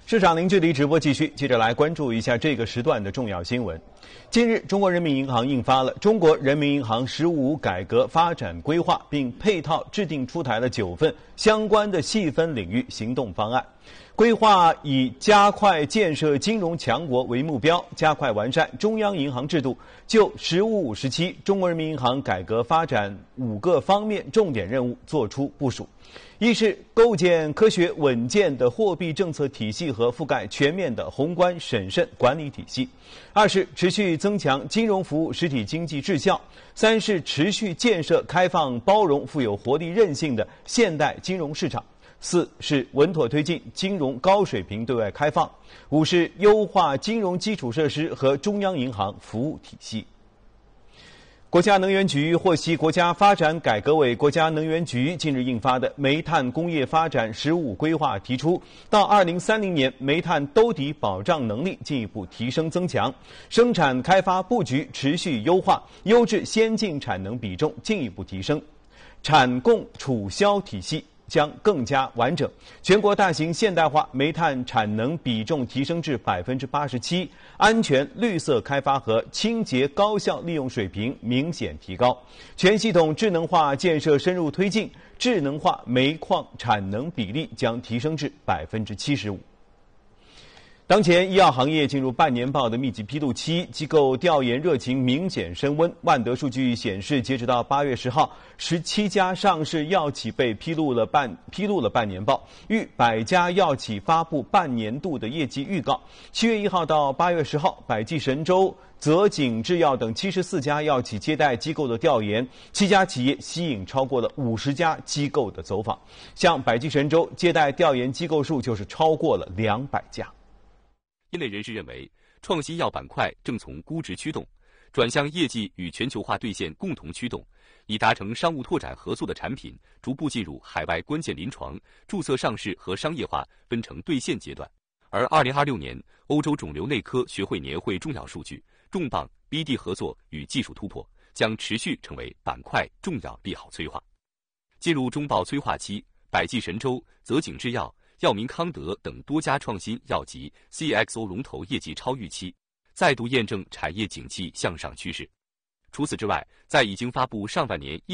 市场零距离直播继续，接着来关注一下这个时段的重要新闻。近日，中国人民银行印发了《中国人民银行“十五五”改革发展规划》，并配套制定出台了9份相关的细分领域行动方案。规划以加快建设金融强国为目标，加快完善中央银行制度，就“十五五”时期中国人民银行改革发展5个方面重点任务作出部署。一是构建科学稳健的货币政策体系和覆盖全面的宏观审慎管理体系；二是持续增强金融服务实体经济质效；三是持续建设开放、包容、富有活力韧性的现代金融市场；四是稳妥推进金融高水平对外开放；五是优化金融基础设施和中央银行服务体系。国家能源局获悉，国家发展改革委、国家能源局近日印发的《煤炭工业发展“十五五”规划》提出，到2030年，煤炭兜底保障能力进一步提升增强，生产开发布局持续优化，优质先进产能比重进一步提升，产供储销体系将更加完整，全国大型现代化煤炭产能比重提升至87%，安全绿色开发和清洁高效利用水平明显提高，全系统智能化建设深入推进，智能化煤矿产能比例将提升至75%。当前，医药行业进入半年报的密集披露期，机构调研热情明显升温。万德数据显示，截止到8月10号，17家上市药企被披露了半年报，逾100家药企发布半年度的业绩预告。7月1号到8月10号，百济神州、泽景制药等74家药企接待机构的调研，7家企业吸引超过了50家机构的走访。像百济神州接待调研机构数就是超过了200家。 业内人士认为，创新药板块正从估值驱动转向业绩与全球化兑现共同驱动，以达成商务拓展合作的产品逐步进入海外关键临床、注册上市和商业化分成兑现阶段。而2026年欧洲肿瘤内科学会年会重要数据重磅 BD 合作与技术突破将持续成为板块重要利好催化。进入中报催化期，百济神州、泽景制药、药明康德等多家创新药企 CXO 龙头业绩超预期，再度验证产业景气向上趋势。除此之外，在已经发布上半年